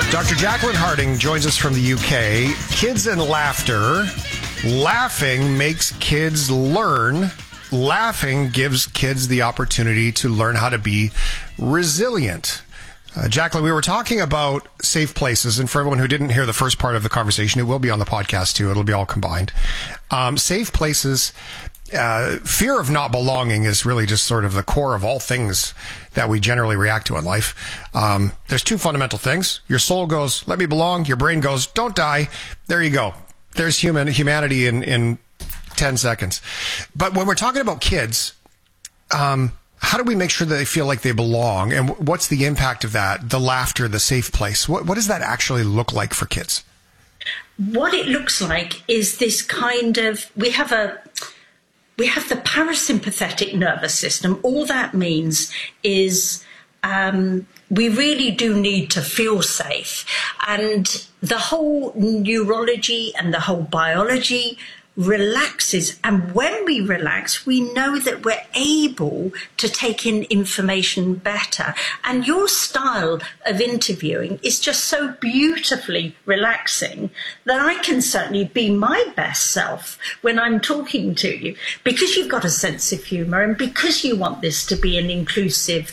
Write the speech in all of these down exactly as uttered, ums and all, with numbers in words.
Doctor Jacqueline Harding joins us from the U K. Kids and laughter. Laughing makes kids learn. Laughing gives kids the opportunity to learn how to be resilient. Uh, Jacqueline, we were talking about safe places, and for everyone who didn't hear the first part of the conversation, it will be on the podcast too. It'll be all combined. Um, safe places. Uh, fear of not belonging is really just sort of the core of all things that we generally react to in life. Um, there's two fundamental things. Your soul goes, let me belong. Your brain goes, don't die. There you go. There's human humanity in, in ten seconds. But when we're talking about kids, um, how do we make sure that they feel like they belong? And what's the impact of that? The laughter, the safe place. What, what does that actually look like for kids? What it looks like is this kind of, we have a, we have the parasympathetic nervous system. All that means is um, we really do need to feel safe. And the whole neurology and the whole biology relaxes, and when we relax, we know that we're able to take in information better. And your style of interviewing is just so beautifully relaxing that I can certainly be my best self when I'm talking to you, because you've got a sense of humor and because you want this to be an inclusive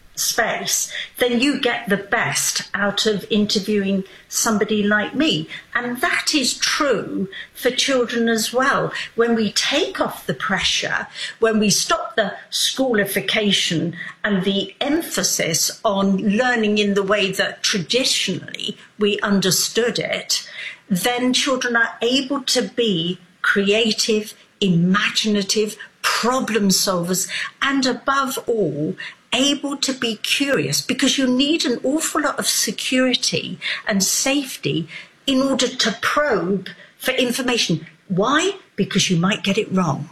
space. Then you get the best out of interviewing somebody like me. And that is true for children as well. When we take off the pressure, when we stop the schoolification and the emphasis on learning in the way that traditionally we understood it, then children are able to be creative, imaginative, problem solvers, and above all, able to be curious, because you need an awful lot of security and safety in order to probe for information. Why? Because you might get it wrong.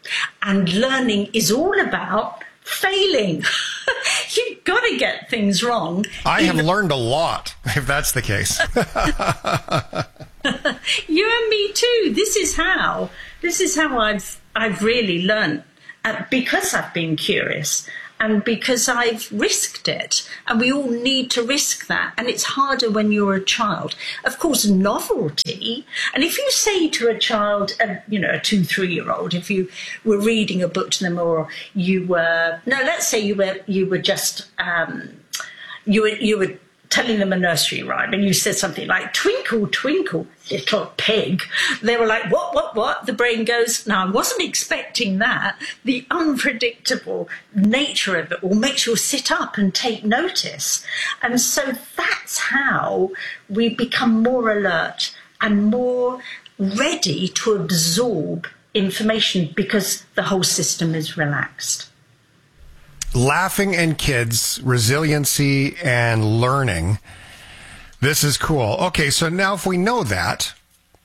And learning is all about failing. You've got to get things wrong. I have learned a lot, if that's the case. You and me too. This is how. This is how I've I've really learned, uh, because I've been curious. And because I've risked it, and we all need to risk that. And it's harder when you're a child. Of course, novelty. And if you say to a child, uh, you know, a two, three-year-old, if you were reading a book to them, or you were, no, let's say you were, you were just, um, you were, you were telling them a nursery rhyme, and you said something like, twinkle, twinkle, little pig. They were like, what, what, what? The brain goes, no, I wasn't expecting that. The unpredictable nature of it all makes you sit up and take notice. And so that's how we become more alert and more ready to absorb information, because the whole system is relaxed. Laughing and kids, resiliency and learning. This is cool. Okay, so now if we know that,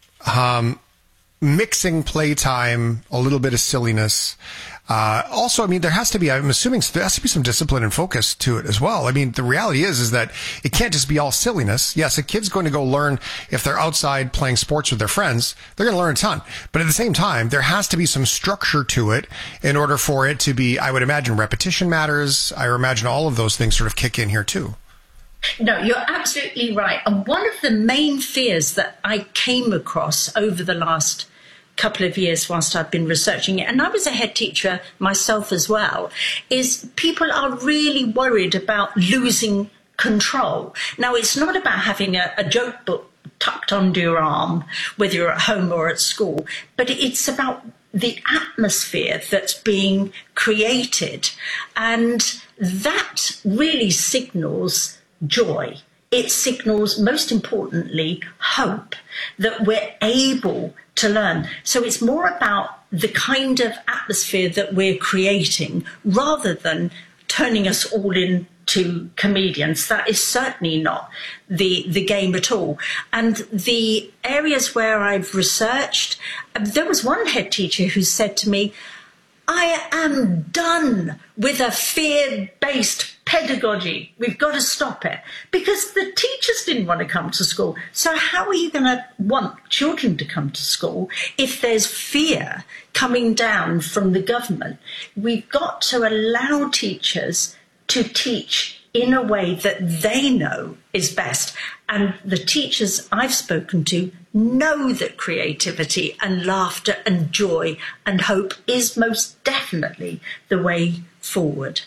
um, mixing playtime, a little bit of silliness. Uh, also, I mean, there has to be, I'm assuming there has to be some discipline and focus to it as well. I mean, the reality is, is that it can't just be all silliness. Yes, a kid's going to go learn if they're outside playing sports with their friends, they're going to learn a ton. But at the same time, there has to be some structure to it in order for it to be, I would imagine repetition matters. I imagine all of those things sort of kick in here too. No, you're absolutely right. And one of the main fears that I came across over the last couple of years whilst I've been researching it, and I was a head teacher myself as well, is people are really worried about losing control. Now, it's not about having a, a joke book tucked under your arm, whether you're at home or at school, but it's about the atmosphere that's being created. And that really signals joy. It signals, most importantly, hope, that we're able to learn. So it's more about the kind of atmosphere that we're creating rather than turning us all into comedians. That is certainly not the, the game at all. And the areas where I've researched, there was one head teacher who said to me, I am done with a fear-based pedagogy. We've got to stop it, because the teachers didn't want to come to school. So how are you going to want children to come to school if there's fear coming down from the government? We've got to allow teachers to teach in a way that they know is best. And the teachers I've spoken to know that creativity and laughter and joy and hope is most definitely the way forward.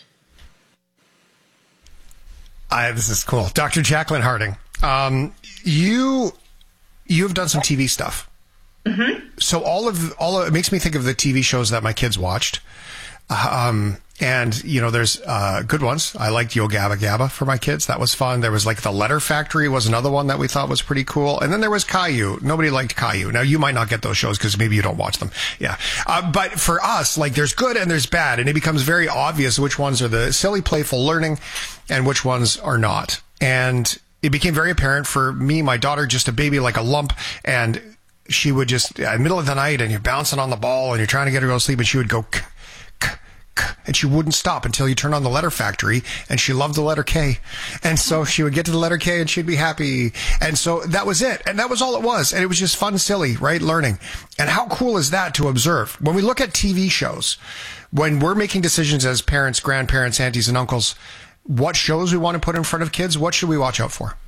I, this is cool. Doctor Jacqueline Harding, um, you you have done some T V stuff. Mm-hmm. So all of all of, it makes me think of the T V shows that my kids watched. Um, and, you know, there's uh, good ones. I liked Yo Gabba Gabba for my kids. That was fun. There was like The Letter Factory was another one that we thought was pretty cool. And then there was Caillou. Nobody liked Caillou. Now, you might not get those shows because maybe you don't watch them. Yeah. Uh, but for us, like, there's good and there's bad. And it becomes very obvious which ones are the silly, playful learning and which ones are not. And it became very apparent for me, my daughter, just a baby like a lump. And she would just, in the middle of the night, and you're bouncing on the ball and you're trying to get her to go to sleep, and she would go, k, k, k, and she wouldn't stop until you turn on the Letter Factory, and she loved the letter K. And so she would get to the letter K and she'd be happy. And so that was it. And that was all it was. And it was just fun, silly, right? Learning. And how cool is that to observe? When we look at T V shows, when we're making decisions as parents, grandparents, aunties, and uncles, what shows we want to put in front of kids, what should we watch out for?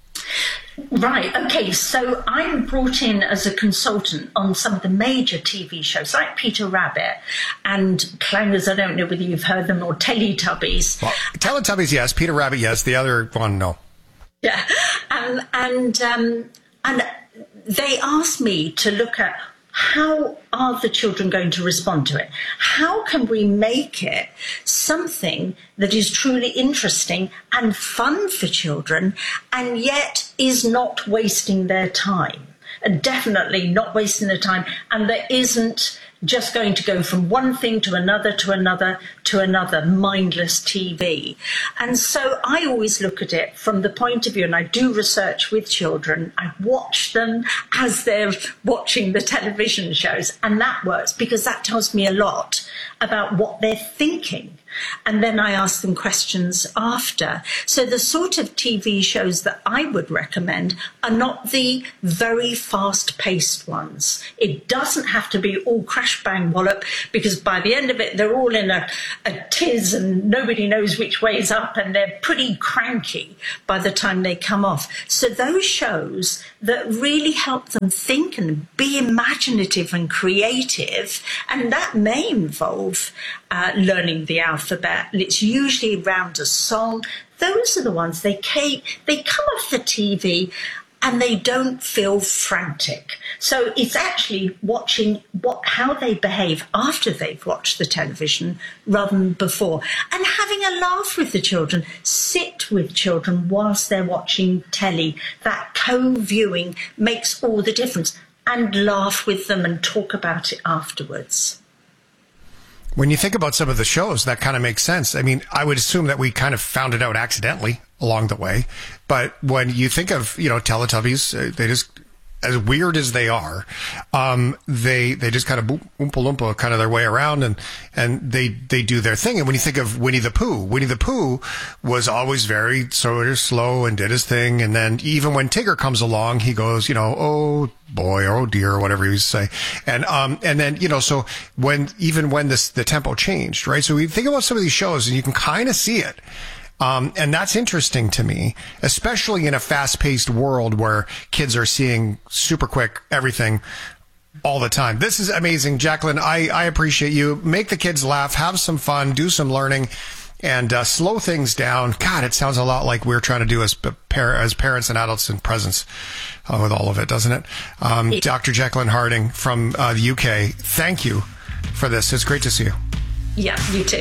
Right. Okay. So I'm brought in as a consultant on some of the major T V shows like Peter Rabbit and Clangers. I don't know whether you've heard them, or Teletubbies. Well, Teletubbies, yes. Peter Rabbit, yes. The other one, no. Yeah. Um, and um, and they asked me to look at how are the children going to respond to it? How can we make it something that is truly interesting and fun for children and yet is not wasting their time? And definitely not wasting their time. And there isn't just going to go from one thing to another, to another, to another, mindless T V. And so I always look at it from the point of view, and I do research with children. I watch them as they're watching the television shows, and that works because that tells me a lot about what they're thinking. And then I ask them questions after. So the sort of T V shows that I would recommend are not the very fast-paced ones. It doesn't have to be all crash, bang, wallop, because by the end of it, they're all in a, a tiz and nobody knows which way is up, and they're pretty cranky by the time they come off. So those shows that really help them think and be imaginative and creative, and that may involve uh, learning the alphabet. It's usually around a song. Those are the ones they came, they come off the T V and they don't feel frantic. So it's actually watching what how they behave after they've watched the television rather than before. And having a laugh with the children. Sit with children whilst they're watching telly. That co-viewing makes all the difference. And laugh with them and talk about it afterwards. When you think about some of the shows, that kind of makes sense. I mean, I would assume that we kind of found it out accidentally along the way. But when you think of, you know, Teletubbies, they just, as weird as they are, um, they they just kind of boom, oompa loompa kind of their way around, and and they they do their thing. And when you think of Winnie the Pooh, Winnie the Pooh was always very sort of slow and did his thing. And then even when Tigger comes along, he goes, you know, oh boy, or oh dear, or whatever he used to say. And um and then, you know, so when even when this the tempo changed, right? So we think about some of these shows, and you can kind of see it. Um, and that's interesting to me, especially in a fast-paced world where kids are seeing super quick everything all the time. This is amazing, Jacqueline. I, I appreciate you. Make the kids laugh, have some fun, do some learning, and uh, slow things down. God, it sounds a lot like we're trying to do as, par- as parents and adults in presence uh, with all of it, doesn't it? Um, Doctor Jacqueline Harding from uh, the U K, thank you for this. It's great to see you. Yeah, you too.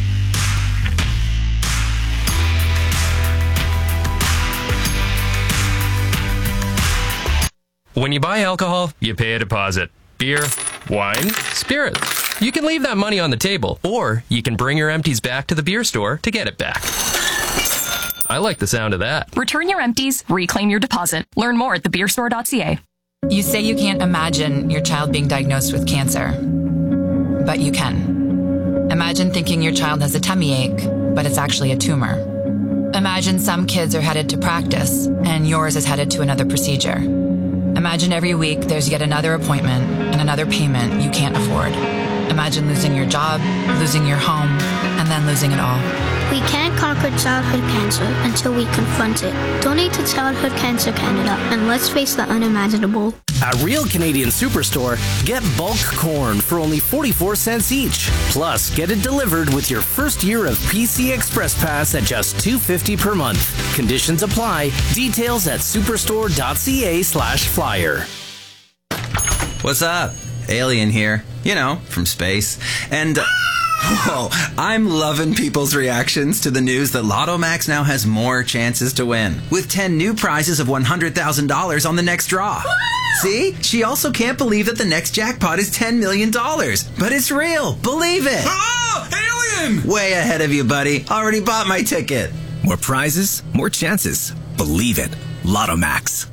When you buy alcohol, you pay a deposit. Beer, wine, spirits. You can leave that money on the table, or you can bring your empties back to the beer store to get it back. I like the sound of that. Return your empties, reclaim your deposit. Learn more at the beer store dot c a. You say you can't imagine your child being diagnosed with cancer, but you can. Imagine thinking your child has a tummy ache, but it's actually a tumor. Imagine some kids are headed to practice, and yours is headed to another procedure. Imagine every week there's yet another appointment and another payment you can't afford. Imagine losing your job, losing your home, and and then losing it all. We can't conquer childhood cancer until we confront it. Donate to Childhood Cancer Canada and let's face the unimaginable. At Real Canadian Superstore, get bulk corn for only forty-four cents each. Plus, get it delivered with your first year of P C Express Pass at just two dollars and fifty cents per month. Conditions apply. Details at superstore.ca slash flyer. What's up? Alien here. You know, from space. And... Uh, whoa, I'm loving people's reactions to the news that Lotto Max now has more chances to win, with ten new prizes of one hundred thousand dollars on the next draw. See? She also can't believe that the next jackpot is ten million dollars. But it's real. Believe it. Oh, alien! Way ahead of you, buddy. Already bought my ticket. More prizes, more chances. Believe it. Lotto Max.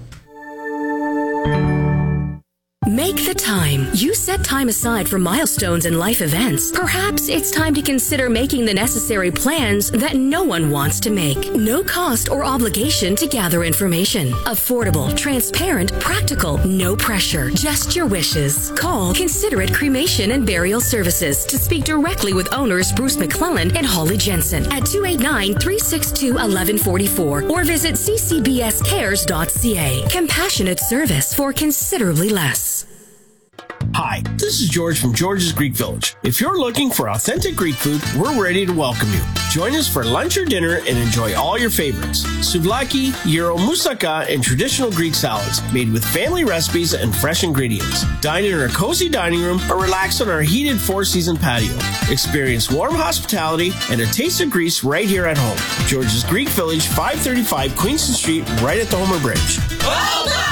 Make the time. You set time aside for milestones and life events. Perhaps it's time to consider making the necessary plans that no one wants to make. No cost or obligation to gather information. Affordable, transparent, practical, no pressure. Just your wishes. Call Considerate Cremation and Burial Services to speak directly with owners Bruce McClellan and Holly Jensen at two eight nine, three six two, one one four four or visit c c b s cares dot c a. Compassionate service for considerably less. Hi, this is George from George's Greek Village. If you're looking for authentic Greek food, we're ready to welcome you. Join us for lunch or dinner and enjoy all your favorites. Souvlaki, gyro, moussaka, and traditional Greek salads made with family recipes and fresh ingredients. Dine in our cozy dining room or relax on our heated four-season patio. Experience warm hospitality and a taste of Greece right here at home. George's Greek Village, five thirty-five Queenston Street, right at the Homer Bridge. Well done!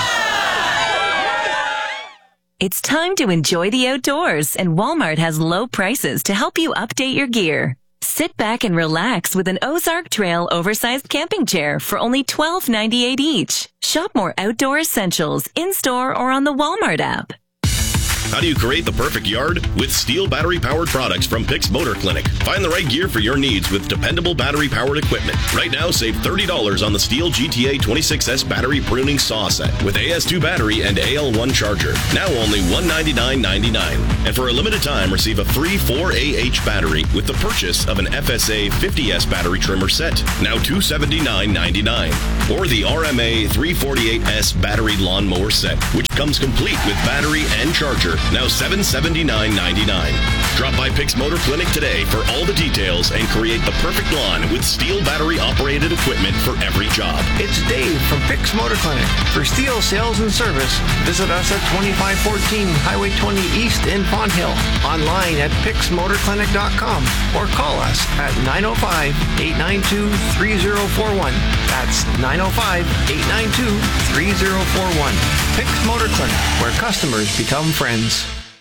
It's time to enjoy the outdoors, and Walmart has low prices to help you update your gear. Sit back and relax with an Ozark Trail oversized camping chair for only twelve ninety-eight each. Shop more outdoor essentials in-store or on the Walmart app. How do you create the perfect yard? With Steel battery-powered products from Pix Motor Clinic. Find the right gear for your needs with dependable battery-powered equipment. Right now, save thirty dollars on the Steel G T A twenty-six S battery pruning saw set with A S two battery and A L one charger. Now only one hundred ninety-nine ninety-nine. And for a limited time, receive a free four A H battery with the purchase of an F S A fifty S battery trimmer set. Now two hundred seventy-nine ninety-nine. Or the R M A three forty-eight S battery lawnmower set, which comes complete with battery and charger. Now seven hundred seventy-nine ninety-nine. Drop by Pix Motor Clinic today for all the details and create the perfect lawn with Steel battery-operated equipment for every job. It's Dave from Pix Motor Clinic. For Steel sales and service, visit us at twenty-five fourteen Highway twenty East in Fonthill. Online at pix motor clinic dot com or call us at nine oh five, eight nine two, three oh four one. That's nine oh five, eight nine two, three oh four one. Pix Motor Clinic, where customers become friends.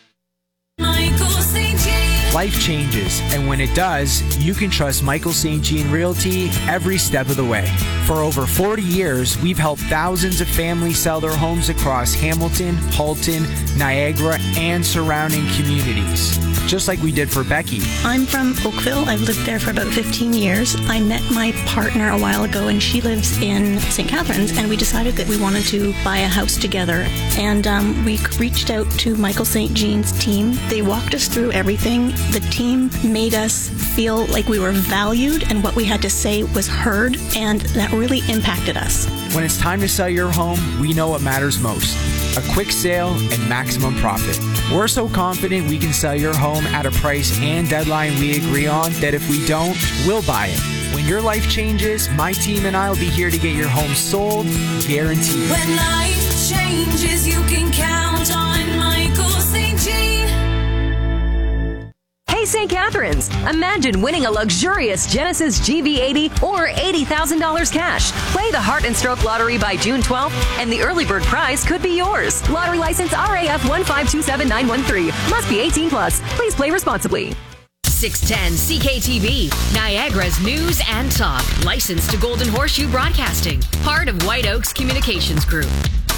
Life changes, and when it does, you can trust Michael Saint Jean Realty every step of the way. For over forty years, we've helped thousands of families sell their homes across Hamilton, Halton, Niagara, and surrounding communities. Just like we did for Becky. I'm from Oakville. I've lived there for about fifteen years. I met my partner a while ago, and she lives in Saint Catharines, and we decided that we wanted to buy a house together. And um, we reached out to Michael Saint Jean's team. They walked us through everything. The team made us feel like we were valued and what we had to say was heard, and that really impacted us. When it's time to sell your home, we know what matters most. A quick sale and maximum profit. We're so confident we can sell your home at a price and deadline we agree on that if we don't, we'll buy it. When your life changes, my team and I will be here to get your home sold, guaranteed. When life changes, you can count on Michael Saint Jean. Hey, Saint Catharines, imagine winning a luxurious Genesis G V eighty or eighty thousand dollars cash. Play the Heart and Stroke Lottery by June twelfth, and the early bird prize could be yours. Lottery license R A F one five two seven nine one three. Must be eighteen plus. Please play responsibly. six ten C K T V, Niagara's news and talk. Licensed to Golden Horseshoe Broadcasting. Part of White Oaks Communications Group.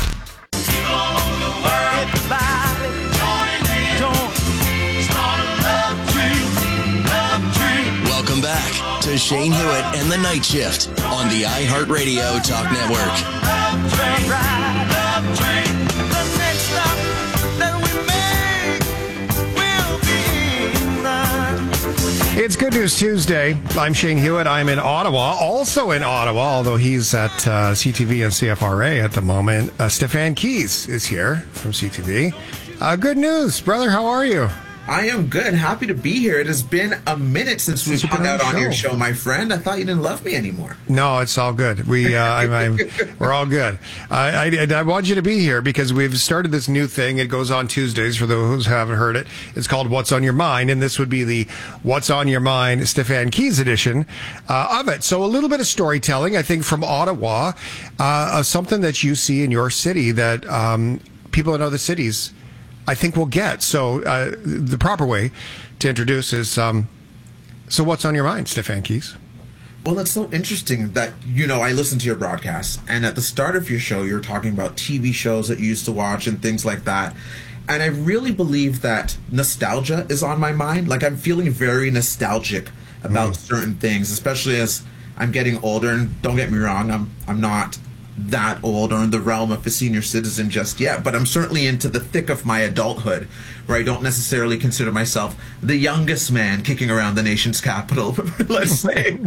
Welcome back to Shane Hewitt and the Night Shift on the iHeartRadio Talk Network. It's Good News Tuesday. I'm Shane Hewitt. I'm in Ottawa, also in Ottawa, although he's at uh, C T V and C F R A at the moment. Uh, Stefan Keys is here from C T V. Uh, good news, brother. How are you? I am good. Happy to be here. It has been a minute since we've hung out on your show, my friend. I thought you didn't love me anymore. No, it's all good. We, uh, I'm, I'm, we're all good. I, I, I want you to be here because we've started this new thing. It goes on Tuesdays for those who haven't heard it. It's called What's on Your Mind, and this would be the What's on Your Mind Stefan Keys edition uh, of it. So a little bit of storytelling, I think, from Ottawa, uh, of something that you see in your city that um, people in other cities I think we'll get. So uh, the proper way to introduce is, um, so what's on your mind, Stefan Keys? Well, it's so interesting that, you know, I listen to your broadcasts, and at the start of your show, you're talking about T V shows that you used to watch and things like that. And I really believe that nostalgia is on my mind. Like, I'm feeling very nostalgic about mm. certain things, especially as I'm getting older. And don't get me wrong, I'm I'm not that old or in the realm of a senior citizen just yet, but I'm certainly into the thick of my adulthood, where I don't necessarily consider myself the youngest man kicking around the nation's capital, let's say.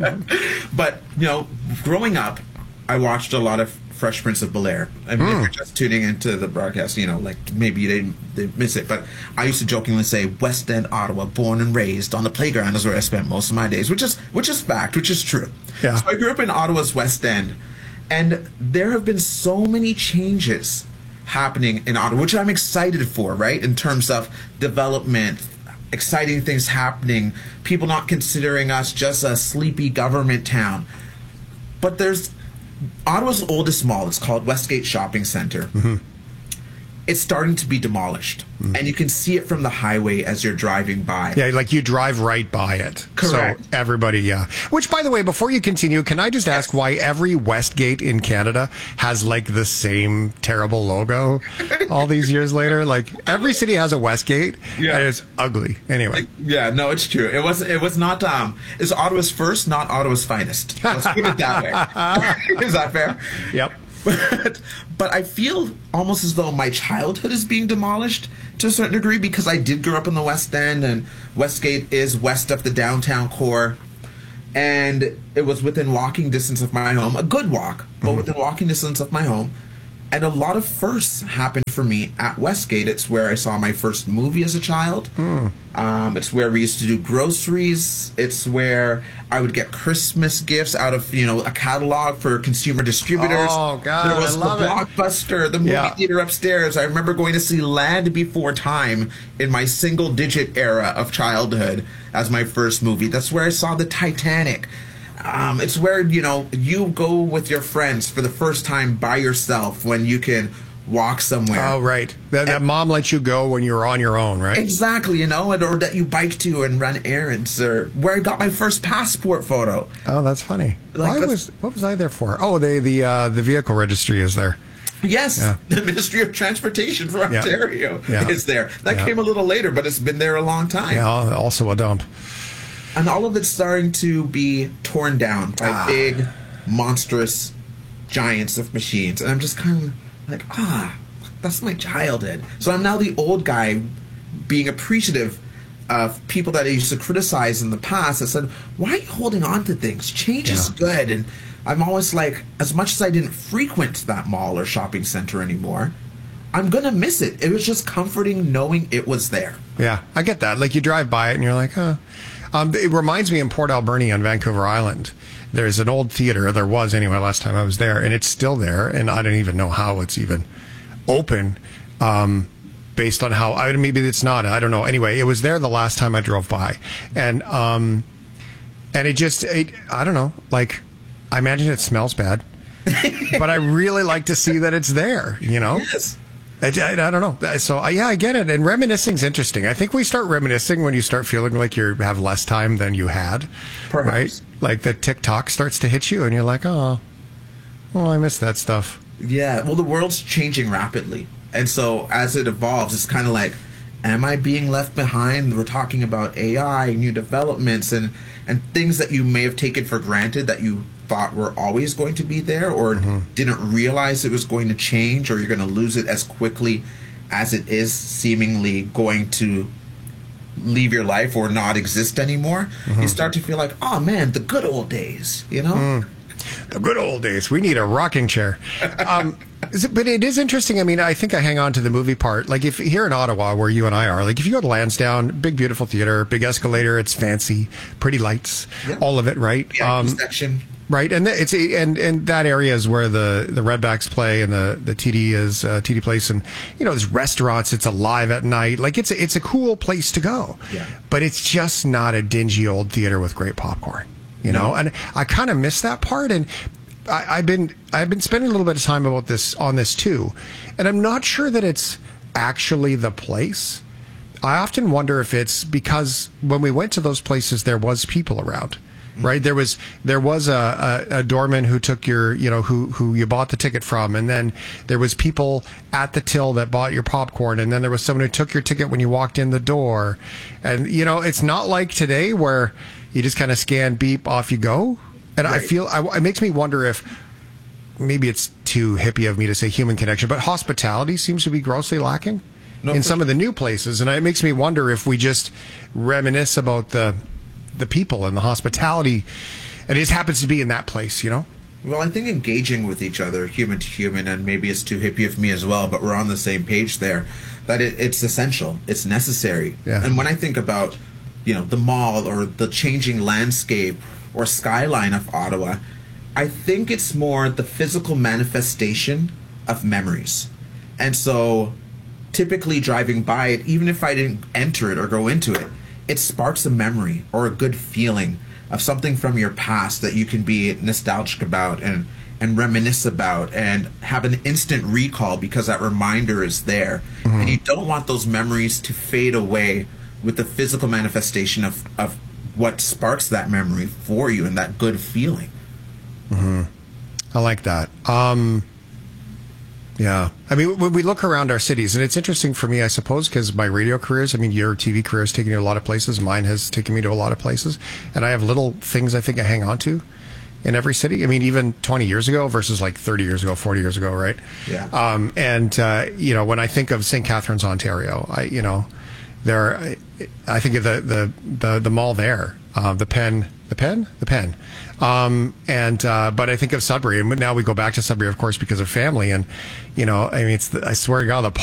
But, you know, growing up, I watched a lot of Fresh Prince of Bel-Air. I mean, mm. if you're just tuning into the broadcast, you know, like maybe you didn't, didn't miss it, but I used to jokingly say West End, Ottawa, born and raised on the playground is where I spent most of my days, which is which is fact, which is true. Yeah. So I grew up in Ottawa's West End. And there have been so many changes happening in Ottawa, which I'm excited for, right? In terms of development, exciting things happening, people not considering us just a sleepy government town. But there's Ottawa's oldest mall. It's called Westgate Shopping Centre. Mm-hmm. It's starting to be demolished. Mm. And you can see it from the highway as you're driving by. Yeah, like you drive right by it. Correct. So everybody, yeah. Which, by the way, before you continue, can I just ask yes. why every Westgate in Canada has like the same terrible logo all these years later? Like every city has a Westgate, yeah. and it's ugly. Anyway. Yeah, no, it's true. It was it was not um it's Ottawa's first, not Ottawa's finest. Let's keep it that way. Is that fair? Yep. But, but I feel almost as though my childhood is being demolished to a certain degree, because I did grow up in the West End, and Westgate is west of the downtown core, and it was within walking distance of my home, a good walk, but mm-hmm. within walking distance of my home. And a lot of firsts happened for me at Westgate. It's where I saw my first movie as a child. Mm. Um, it's where we used to do groceries. It's where I would get Christmas gifts out of, you know, a catalog for consumer distributors. Oh, God, there was I love the it. Blockbuster, the movie yeah. theater upstairs. I remember going to see Land Before Time in my single-digit era of childhood as my first movie. That's where I saw the Titanic. Um, it's where, you know, you go with your friends for the first time by yourself when you can walk somewhere. Oh, right. That, that mom lets you go when you're on your own, right? Exactly, you know, and, or that you bike to and run errands, or where I got my first passport photo. Oh, that's funny. Like, Why was, what was I there for? Oh, the, the, uh, the vehicle registry is there. Yes, yeah. The Ministry of Transportation for Ontario yeah. Yeah. is there. That yeah. came a little later, but it's been there a long time. Yeah, also a dump. And all of it's starting to be torn down by ah. big, monstrous giants of machines. And I'm just kind of like, ah, that's my childhood. So I'm now the old guy being appreciative of people that I used to criticize in the past. I said, why are you holding on to things? Change yeah. is good. And I'm always like, as much as I didn't frequent that mall or shopping center anymore, I'm going to miss it. It was just comforting knowing it was there. Yeah, I get that. Like you drive by it and you're like, huh. Um, it reminds me in Port Alberni on Vancouver Island. There's an old theater. There was anyway last time I was there, and it's still there. And I don't even know how it's even open, um, based on how. I maybe it's not. I don't know. Anyway, it was there the last time I drove by, and um, and it just. It, I don't know. Like, I imagine it smells bad, but I really like to see that it's there. You know. Yes. I, I, I don't know. So, uh, yeah, I get it. And reminiscing is interesting. I think we start reminiscing when you start feeling like you have less time than you had. Perhaps. Right? Like the TikTok starts to hit you and you're like, oh, oh, I miss that stuff. Yeah. Well, the world's changing rapidly. And so as it evolves, it's kind of like, am I being left behind? We're talking about A I, new developments, and, and things that you may have taken for granted that you thought were always going to be there, or mm-hmm. didn't realize it was going to change, or you're going to lose it as quickly as it is seemingly going to leave your life or not exist anymore, Mm-hmm. you start to feel like, oh man, the good old days, you know? Mm. The good old days. We need a rocking chair. Um, is it- but it is interesting. I mean, I think I hang on to the movie part. Like if here in Ottawa, where you and I are, like if you go to Lansdowne, big, beautiful theater, big escalator, it's fancy, pretty lights, all of it, right? Um, section. Right, and it's and and that area is where the the Redbacks play, and the the T D is uh, T D Place, and you know there's restaurants. It's alive at night. Like it's a, it's a cool place to go. Yeah. But it's just not a dingy old theater with great popcorn. You know, and I kind of miss that part. And I, I've been I've been spending a little bit of time about this on this too, and I'm not sure that it's actually the place. I often wonder if it's because when we went to those places, there was people around. Right, there was there was a, a, a doorman who took your you know who who you bought the ticket from, and then there was people at the till that bought your popcorn, and then there was someone who took your ticket when you walked in the door, and you know it's not like today where you just kind of scan, beep, off you go, and I feel I, it makes me wonder if maybe it's too hippie of me to say human connection, but hospitality seems to be grossly lacking No, in for some of the new places, and it makes me wonder if we just reminisce about the. the people and the hospitality, and it just happens to be in that place, you know? Well, I think engaging with each other, human to human, and maybe it's too hippie of me as well, but we're on the same page there, that it, it's essential. It's necessary. Yeah. And when I think about, you know, the mall or the changing landscape or skyline of Ottawa, I think it's more the physical manifestation of memories. And so typically driving by it, even if I didn't enter it or go into it, it sparks a memory or a good feeling of something from your past that you can be nostalgic about and, and reminisce about and have an instant recall because that reminder is there. Mm-hmm. And you don't want those memories to fade away with the physical manifestation of, of what sparks that memory for you and that good feeling. Mm-hmm. I like that. Um, yeah. I mean, when we look around our cities, and it's interesting for me, I suppose, because my radio careers, I mean, your T V career has taken you to a lot of places. Mine has taken me to a lot of places. And I have little things I think I hang on to in every city. I mean, even twenty years ago versus like thirty years ago, forty years ago, right? Yeah. Um, and, uh, you know, when I think of Saint Catharines, Ontario, I, you know, there, I, I think of the, the, the, the mall there, uh, the Pen, the Pen, the Pen. Um, and, uh, but I think of Sudbury, and now we go back to Sudbury, of course, because of family. And, you know, I mean, it's, the, I swear to God, the